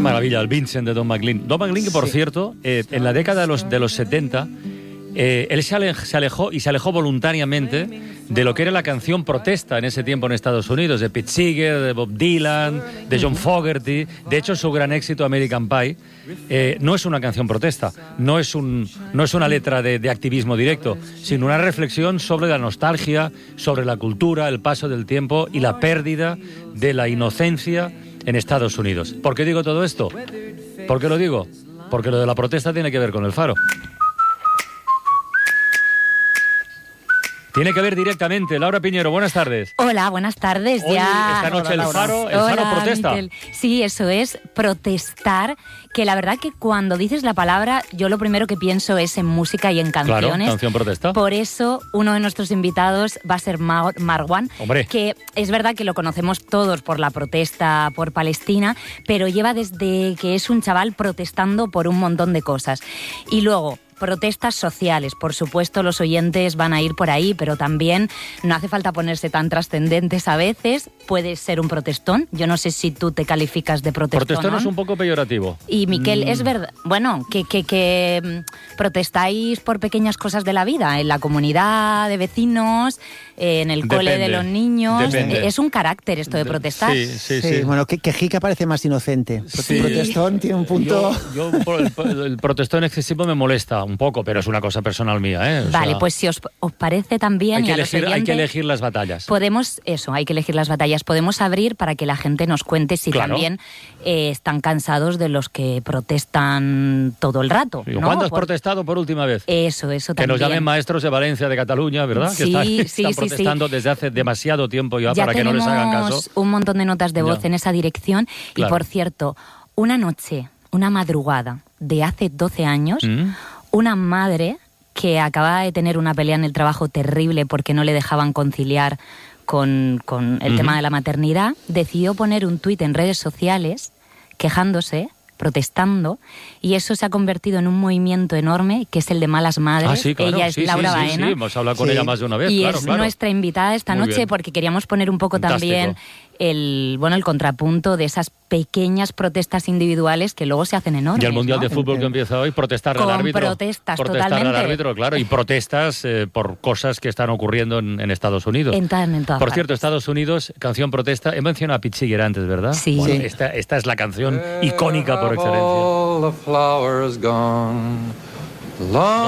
maravilla, el Vincent de Don McLean. Don McLean, que por cierto, en la década de los 70, él se alejó voluntariamente de lo que era la canción protesta en ese tiempo en Estados Unidos, de Pete Seeger, de Bob Dylan, de John Fogerty. De hecho, su gran éxito, American Pie, no es una canción protesta, no es una letra de activismo directo, sino una reflexión sobre la nostalgia, sobre la cultura, el paso del tiempo y la pérdida de la inocencia en Estados Unidos. ¿Por qué digo todo esto? ¿Por qué lo digo? Porque lo de la protesta tiene que ver con el Faro. Tiene que ver directamente. Laura Piñero, buenas tardes. Hola, buenas tardes. Hoy, esta noche el Faro protesta. Miquel. Sí, eso es, protestar, que la verdad que cuando dices la palabra, yo lo primero que pienso es en música y en canciones. Claro, canción protesta. Por eso, uno de nuestros invitados va a ser Marwan, que es verdad que lo conocemos todos por la protesta por Palestina, pero lleva desde que es un chaval protestando por un montón de cosas. Y luego, protestas sociales, por supuesto los oyentes van a ir por ahí, pero también no hace falta ponerse tan trascendentes a veces, puedes ser un protestón, yo no sé si tú te calificas de protestón. Protestón es un poco peyorativo. Y Miquel, es verdad, bueno, que protestáis por pequeñas cosas de la vida, en la comunidad de vecinos, en el cole de los niños, es un carácter esto de protestar. Sí. Bueno, que Jica parece más inocente, sí. Protestón tiene un punto... Yo el protestón excesivo me molesta un poco, pero es una cosa personal mía, ¿eh? Vale, pues si os parece también... Hay que elegir las batallas. Hay que elegir las batallas. Podemos abrir para que la gente nos cuente si también están cansados de los que protestan todo el rato, ¿no? ¿Cuándo has protestado por última vez? Eso también. Que nos llamen maestros de Valencia, de Cataluña, ¿verdad? Sí, que están protestando desde hace demasiado tiempo ya para que no les hagan caso. Un montón de notas de voz en esa dirección. Claro. Y por cierto, una madrugada de hace 12 años... Una madre que acaba de tener una pelea en el trabajo terrible porque no le dejaban conciliar con el tema de la maternidad, decidió poner un tuit en redes sociales quejándose, protestando, y eso se ha convertido en un movimiento enorme que es el de Malas Madres. Sí, claro. Ella es Laura Baena. Sí, hemos hablado con ella más de una vez. Y es nuestra invitada esta noche porque queríamos poner un poco también el contrapunto de esas pequeñas protestas individuales que luego se hacen enormes. Y el Mundial de Fútbol que empieza hoy, protestar al árbitro. Protestar totalmente. Al árbitro, claro, y protestas por cosas que están ocurriendo en Estados Unidos. En todas por cierto, Estados Unidos, canción protesta. He mencionado a Pete Seeger antes, ¿verdad? Sí. Bueno, esta es la canción icónica por excelencia.